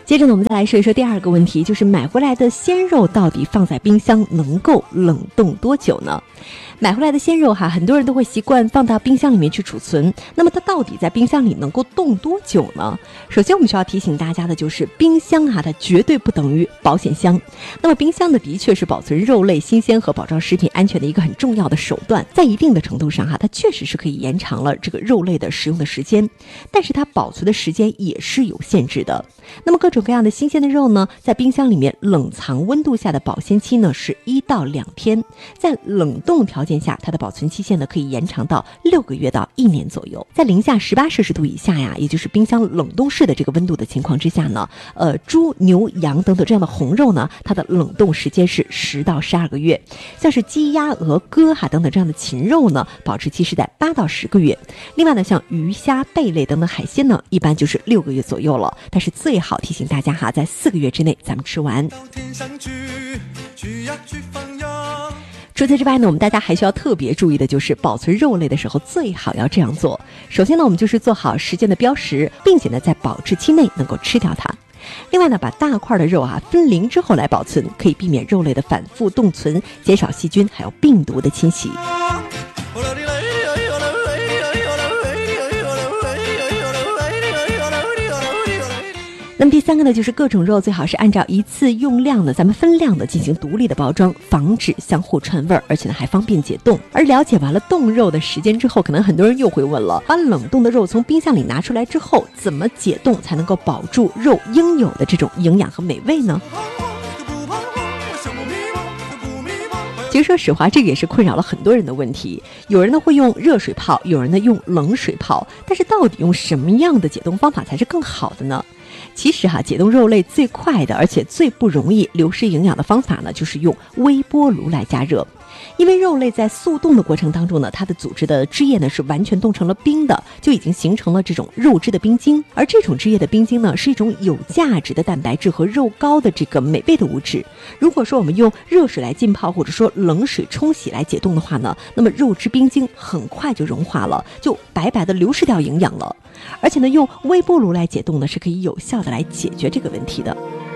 接着呢，我们再来说一说第二个问题，就是买回来的鲜肉到底放在冰箱能够冷冻多久呢？买回来的鲜肉很多人都会习惯放到冰箱里面去储存，那么它到底在冰箱里能够冻多久呢？首先我们需要提醒大家的就是冰箱它绝对不等于保险箱。那么冰箱的确是保存肉类新鲜和保障食品安全的一个很重要的手段，在一定的程度上它确实是可以延长了这个肉类的食用的时间，但是它保存的时间也是有限制的。那么各种各样的新鲜的肉呢，在冰箱里面冷藏温度下的保鲜期呢是1到2天，在冷冻条件下，它的保存期限呢可以延长到6个月到1年左右。在零下18摄氏度以下也就是冰箱冷冻室的这个温度的情况之下呢，猪、牛、羊等等这样的红肉呢，它的冷冻时间是10到12个月。像是鸡、鸭、鹅、鸽等等这样的禽肉呢，保质期是在8到10个月。另外呢，像鱼、虾、贝类等等海鲜呢，一般就是6个月左右了。但是最好提醒大家在4个月之内咱们吃完。除此之外呢，我们大家还需要特别注意的就是保存肉类的时候最好要这样做。首先呢，我们就是做好时间的标识，并且呢在保质期内能够吃掉它。另外呢，把大块的肉分鳞之后来保存，可以避免肉类的反复冻存，减少细菌还有病毒的侵袭。那么第三个呢，就是各种肉最好是按照一次用量的，咱们分量的进行独立的包装，防止相互串味儿，而且呢还方便解冻。而了解完了冻肉的时间之后，可能很多人又会问了，把冷冻的肉从冰箱里拿出来之后，怎么解冻才能够保住肉应有的这种营养和美味呢？其实说实话，这个也是困扰了很多人的问题。有人呢会用热水泡，有人呢用冷水泡，但是到底用什么样的解冻方法才是更好的呢？其实解冻肉类最快的而且最不容易流失营养的方法呢，就是用微波炉来加热。因为肉类在速冻的过程当中呢，它的组织的汁液呢是完全冻成了冰的，就已经形成了这种肉汁的冰晶。而这种汁液的冰晶呢，是一种有价值的蛋白质和肉膏的这个美味的物质。如果说我们用热水来浸泡，或者说冷水冲洗来解冻的话呢，那么肉汁冰晶很快就融化了，就白白的流失掉营养了。而且呢，用微波炉来解冻呢，是可以有效的来解决这个问题的。